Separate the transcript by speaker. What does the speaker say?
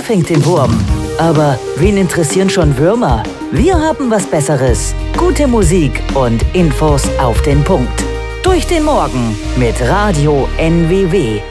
Speaker 1: Wer fängt den Wurm? Aber wen interessieren schon Würmer? Wir haben was Besseres. Gute Musik und Infos auf den Punkt. Durch den Morgen mit Radio NWW.